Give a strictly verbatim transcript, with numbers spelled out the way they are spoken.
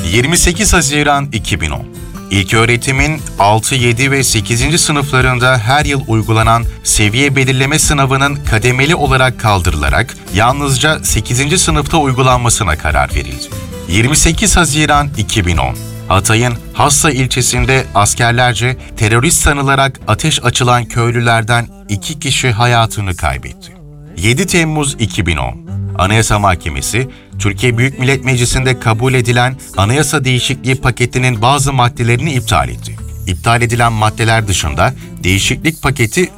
yirmi sekiz Haziran iki bin on. İlköğretimin altı, yedi ve sekizinci sınıflarında her yıl uygulanan seviye belirleme sınavının kademeli olarak kaldırılarak yalnızca sekizinci sınıfta uygulanmasına karar verildi. yirmi sekiz Haziran iki bin on. Hatay'ın Hassa ilçesinde askerlerce terörist sanılarak ateş açılan köylülerden iki kişi hayatını kaybetti. yedi Temmuz iki bin on. Anayasa Mahkemesi, Türkiye Büyük Millet Meclisi'nde kabul edilen anayasa değişikliği paketinin bazı maddelerini iptal etti. İptal edilen maddeler dışında değişiklik paketi